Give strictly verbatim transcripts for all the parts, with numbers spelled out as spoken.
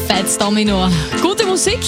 Fats Domino. Gute Musik.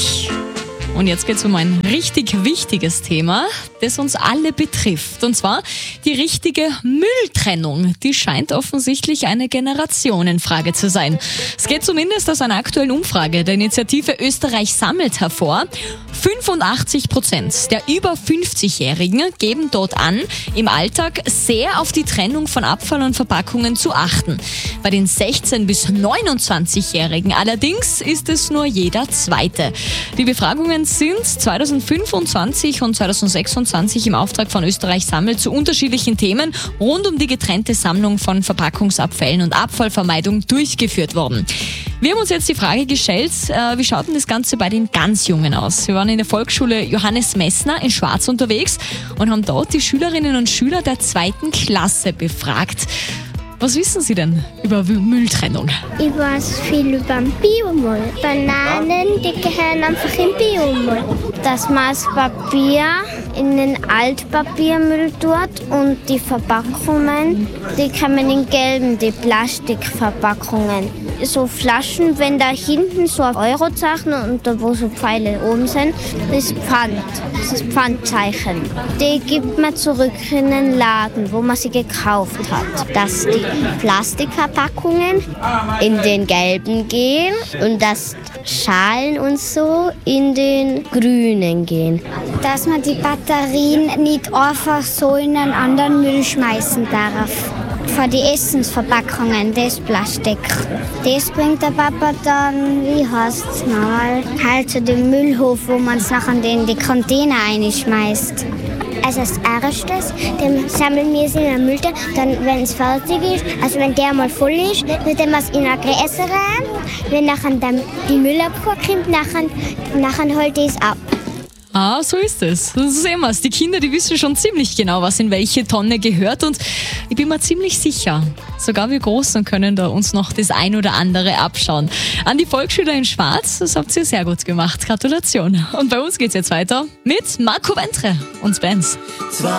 Und jetzt geht es um ein richtig wichtiges Thema, das uns alle betrifft. Und zwar die richtige Mülltrennung. Die scheint offensichtlich eine Generationenfrage zu sein. Es geht zumindest aus einer aktuellen Umfrage der Initiative Österreich sammelt hervor. fünfundachtzig Prozent der über fünfzigjährigen geben dort an, im Alltag sehr auf die Trennung von Abfall und Verpackungen zu achten. Bei den sechzehn- bis neunundzwanzigjährigen allerdings ist es nur jeder Zweite. Die Befragungen sind zweitausendfünfundzwanzig und zweitausendsechsundzwanzig im Auftrag von Österreich sammelt zu unterschiedlichen Themen rund um die getrennte Sammlung von Verpackungsabfällen und Abfallvermeidung durchgeführt worden. Wir haben uns jetzt die Frage gestellt, äh, wie schaut denn das Ganze bei den ganz Jungen aus? Wir waren in der Volksschule Johannes Messner in Schwarz unterwegs und haben dort die Schülerinnen und Schüler der zweiten Klasse befragt. Was wissen Sie denn über Mülltrennung? Ich weiß viel über den Biomüll. Bananen, die gehören einfach in Biomüll. Dass man das Papier in den Altpapiermüll tut und die Verpackungen, die kommen in gelben, die Plastikverpackungen. So Flaschen, wenn da hinten so ein Eurozeichen und da wo so Pfeile oben sind, das ist Pfand, das ist Pfandzeichen. Die gibt man zurück in den Laden, wo man sie gekauft hat. Dass die Plastikverpackungen in den gelben gehen und dass Schalen und so in den grünen gehen. Dass man die Batterien nicht einfach so in einen anderen Müll schmeißen darf. Für die Essensverpackungen, das Plastik. Das bringt der Papa dann, wie heißt es mal, halt zu dem Müllhof, wo man es nachher in die Container einschmeißt. Also als erstes, dann sammeln wir es in einen Müll, dann, wenn es fertig ist, also wenn der mal voll ist, dann tun wir es in eine Gräser rein. Wenn nachher dann die Müllabfuhr kommt, nachher, nachher holt es ab. Ah, so ist es. So sehen wir es. Die Kinder, die wissen schon ziemlich genau, was in welche Tonne gehört. Und ich bin mir ziemlich sicher, sogar wir Großen können da uns noch das ein oder andere abschauen. An die Volksschüler in Schwarz, das habt ihr sehr gut gemacht. Gratulation. Und bei uns geht's jetzt weiter mit Marco Ventre und Benz.